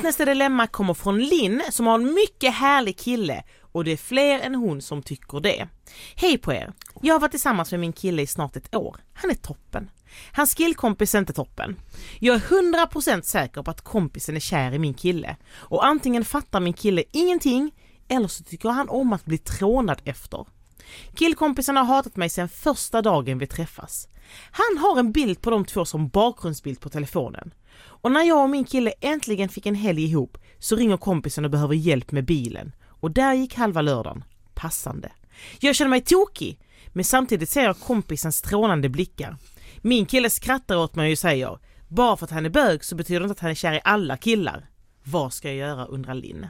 Mitt nästa dilemma kommer från Linn som har en mycket härlig kille och det är fler än hon som tycker det. Hej på er. Jag har varit tillsammans med min kille i snart ett år. Han är toppen. Hans killkompis är inte toppen. Jag är 100% säker på att kompisen är kär i min kille. Och antingen fattar min kille ingenting eller så tycker han om att bli trånad efter. Killkompisen har hatat mig sedan första dagen vi träffas. Han har en bild på de två som bakgrundsbild på telefonen. Och när jag och min kille äntligen fick en helg ihop så ringer kompisen och behöver hjälp med bilen. Och där gick halva lördagen. Passande. Jag känner mig tokig, men samtidigt ser jag kompisens strålande blickar. Min kille skrattar åt mig och säger: bara för att han är bög så betyder det inte att han är kär i alla killar. Vad ska jag göra, undrar Linn.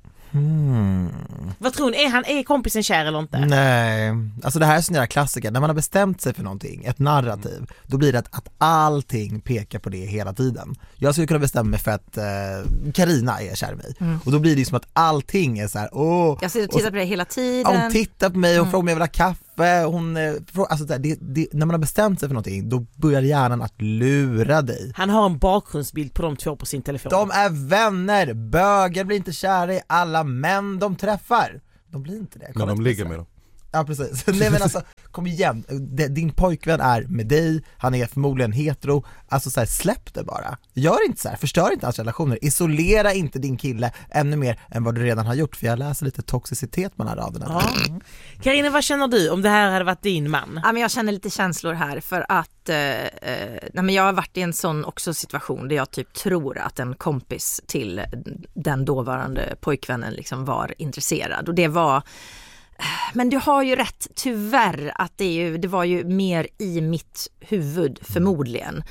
Vad tror ni? Är kompisen kär eller inte? Nej, alltså det här är sån jävla klassiker. När man har bestämt sig för någonting, ett narrativ, då blir det att allting pekar på det hela tiden. Jag skulle kunna bestämma mig för att Carina är kär i mig. Och då blir det som att allting är så här: jag sitter och tittar på det hela tiden. Hon tittar på mig och frågar om jag vill ha kaffe. Alltså när man har bestämt sig för någonting, då börjar hjärnan att lura dig. Han har en bakgrundsbild på de två på sin telefon. De är vänner. Bögar blir inte kära i alla män de träffar. De blir inte det. Men de ligger med dem. Ja, precis. Nej, men alltså, kom igen. Din pojkvän är med dig. Han är förmodligen hetero. Alltså så här, släpp det bara. Gör inte så här. Förstör inte hans relationer. Isolera inte din kille ännu mer än vad du redan har gjort. För jag läser lite toxicitet på den här raderna. Ja. Carina, vad känner du om det här hade varit din man? Ja, men jag känner lite känslor här för att men jag har varit i en sån också situation där jag typ tror att en kompis till den dåvarande pojkvännen liksom var intresserad. Och det var... Men du har ju rätt, tyvärr, att det var ju mer i mitt huvud förmodligen.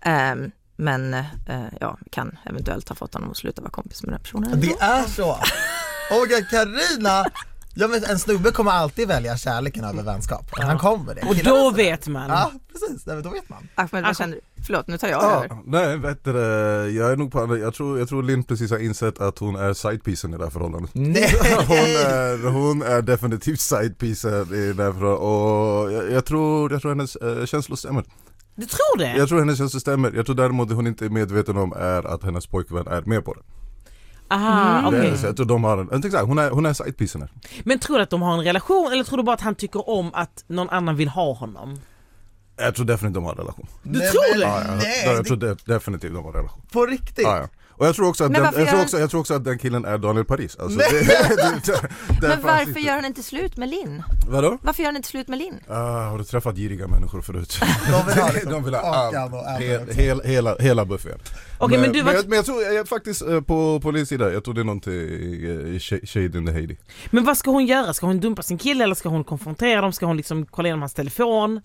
Men kan eventuellt ha fått honom att sluta vara kompis med den personen. Det är så. Åh, Carina. Ja, men en snubbe kommer alltid välja kärleken över vänskap. Han kommer det. Och då vet man. Ja, precis. Då vet man. Ahmed, vad känner du? Förlåt, nu tar jag över. Nej, vet du, jag är nog på jag tror Linn precis har insett att hon är sidepiecen i det här förhållandet. Nej. Hon är definitivt sidepiecen i det här förhållandet. Och jag tror hennes känslor stämmer. Du tror det? Jag tror hennes känslor stämmer. Jag tror däremot det hon inte är medveten om är att hennes pojkvän är med på det. Aha, okej. Jag tror de har hon är sidepiecen här. Men tror du att de har en relation eller tror du bara att han tycker om att någon annan vill ha honom? Jag tror definitivt de har en relation. Du tror det? Ja, jag tror definitivt de har en relation. På riktigt? Ja. Och jag tror också att jag tror också att den killen är Daniel Paris. Alltså, men varför gör han inte slut med Linn? Vadå? Varför gör han inte slut med Linn? Har du träffat giriga människor förut? De vill ha hela buffen. Okay, men jag tror faktiskt på Linns sida, jag tror det är någonting shade in the Heidi. Men vad ska hon göra? Ska hon dumpa sin kille eller ska hon konfrontera dem? Ska hon liksom kolla igenom hans telefon?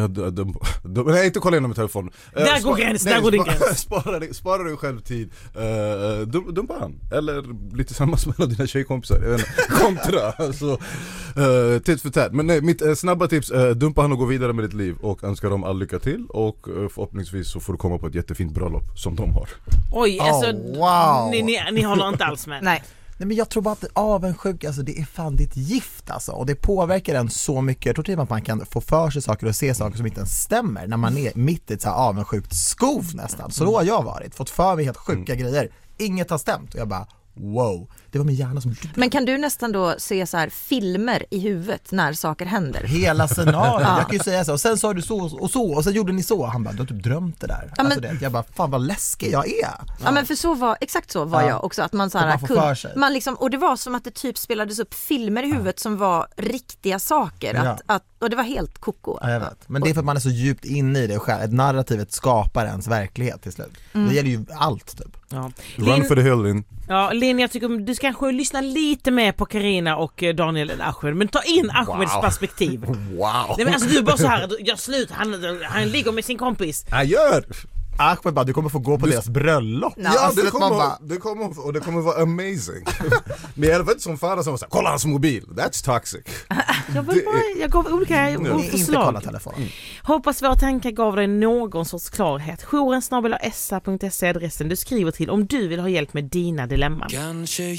Nej, inte kolla igenom telefon. Där går din gräns. Spara dig själv tid. Dumpa han. Eller bli tillsammans med dina tjejkompisar. Kontra. Alltså, titt för tät. Men nej, mitt snabba tips, dumpa han och gå vidare med ditt liv. Och önskar dem all lycka till. Och förhoppningsvis så får du komma på ett jättefint bröllop som de har. Oj, alltså wow. Ni håller inte alls med. Nej. Nej, men jag tror bara att avundsjuk, alltså det är fan ditt gift alltså. Och det påverkar en så mycket. Jag tror typ att man kan få för sig saker och se saker som inte ens stämmer när man är mitt i ett så här avundsjukt skov nästan. Så då har jag fått för mig helt sjuka grejer. Inget har stämt och jag bara wow, det var min hjärna som... Men kan du nästan då se så här filmer i huvudet när saker händer? Hela scenariot, jag kan ju säga så. Och sen sa du så och sen gjorde ni så. Han bara, du har typ drömt det där. Ja, alltså jag bara, fan vad läskig jag är. Ja, men för exakt så var jag också. Att man så här, man får för sig. Man liksom, och det var som att det typ spelades upp filmer i huvudet som var riktiga saker. Och det var helt koko. Ja, jag vet. Men det är för att man är så djupt inne i det själv. Ett narrativet skapar ens verklighet till slut. Det gäller ju allt typ. Ja. Run for the hill, Linn. Ja, Linn, jag tycker du ska kanske lyssna lite mer på Carina och Daniel än Ahmed. Men ta in Ahmeds perspektiv. Wow. Nej, men alltså du är bara så här, jag slutar, han ligger med sin kompis. Jag gör! Ahmed bara, du kommer få gå på deras bröllop. Ja, alltså, det kommer vara amazing. Men i alla fall som Farah som var såhär, kolla hans mobil, that's toxic. Jag gav olika inte förslag. kolla telefonen. Hoppas våra tankar gav dig någon sorts klarhet. jouren@sa.se adressen du skriver till om du vill ha hjälp med dina dilemman. Kanske